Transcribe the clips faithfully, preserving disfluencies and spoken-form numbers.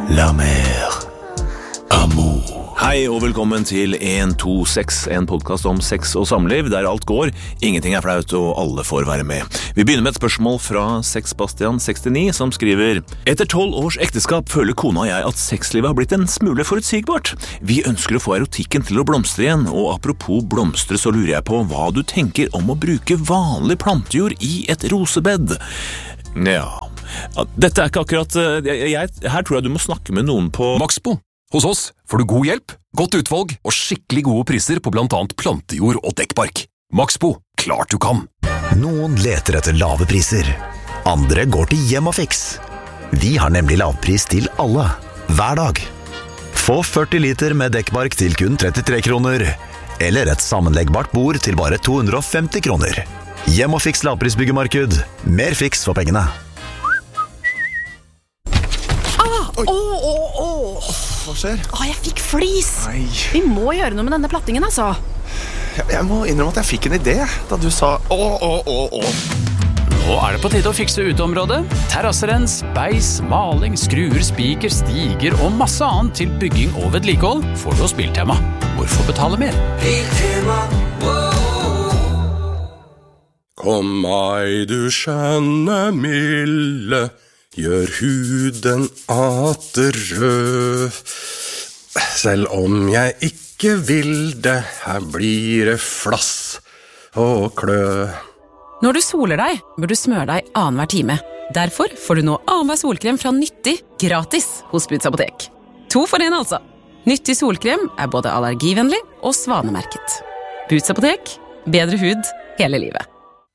La mer. Amour. Hei og velkommen til en to seks, en podcast om sex og samliv, der alt går, ingenting er flaut og alle får være med. Vi begynner med et spørsmål fra Sexbastian sekstini, som skriver: Etter tolv års ekteskap føler kona og jeg at sexlivet har blitt en smule forutsigbart. Vi ønsker å få erotikken til å blomstre igjen, og apropos blomstre så lurer jeg på hva du tenker om å bruke vanlig plantejord i et rosebed. Ja, dette er ikke akkurat... Jeg, jeg, her tror jeg du må snakke med noen på... Maxbo. Hos oss får du god hjelp, godt utvalg og skikkelig gode priser på blant annet plantejord og dekkbark. Maxbo, klart du kan. Noen leter etter lave priser. Andre går til Hjemmafix. Vi har nemlig lavpris til alle, hver dag. Få førti liter med dekkbark til kun trettitre kroner, eller et sammenleggbart bord til bare to hundre og femti kroner. Hjemmafix lavprisbyggemarked. Mer fiks for pengene. Ah, åh, åh, åh. Hva skjer? Åh, jeg fikk flis. Nei. Vi må gjøre noe med denne plattingen, altså. Jeg, jeg må innrømme at jeg fikk en idé da du sa åh, åh, åh, åh. Nå er det på tide å fikse uteområdet. Terrasserens, beis, maling, skruer, spiker, stiger og masse annet til bygging og vedlikehold får du hos Biltema. Hvorfor betale mer? Biltema, wow. Kom meg, du skjønne milde, gjør huden atter rød. Selv om jeg ikke vil det, her blir det flass og klø. Når du soler deg, bør du smøre deg annenhver time. Derfor får du nå annenhver solkrem fra Nyttig gratis hos Boots Apotek. To for en altså. Nyttig solkrem er både allergivennlig og svanemerket. Boots Apotek, bedre hud hele livet.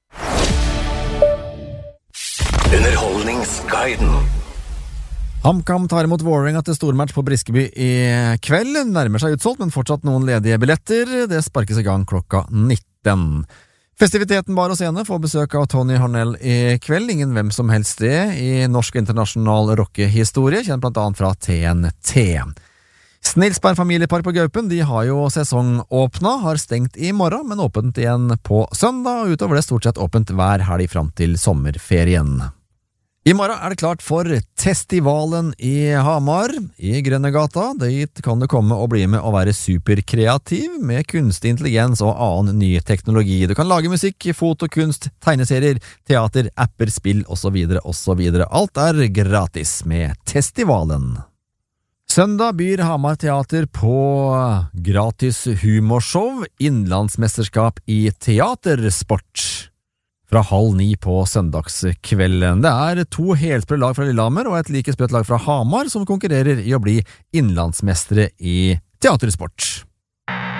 Underholdningsguiden. HamKam tar imot Vålerenga til stormatch på Briskeby i kveld. Nærmer seg utsolgt, men fortsatt noen ledige billetter. Det sparkes i gang klokka nitten. Festiviteten Bar og Scene får besøk av Tony Harnell i kveld. Ingen hvem som helst det i norsk internasjonal rockehistorie, kjent blant annet fra T N T. Snilsberg familiepark på Gaupen, de har jo sesongåpna, har stengt i morgen, men åpent igjen på søndag, og utover det stort sett åpent hver helg fram til sommerferien. I morgen er det klart for Testivalen i Hamar, i Grønnegata. Dit kan du komme og bli med å være superkreativ med kunstig intelligens og annen ny teknologi. Du kan lage musikk, foto, kunst, tegneserier, teater, apper, spill og så videre og så videre. Alt er gratis med Testivalen. Søndag byr Hamar Teater på gratis humorshow, innlandsmesterskap i teatersport. Fra halv ni på søndagskvelden. Det er to helsprø lag fra Lillehammer og et like sprøtt lag fra Hamar som konkurrerer i å bli innlandsmestere i teatersport.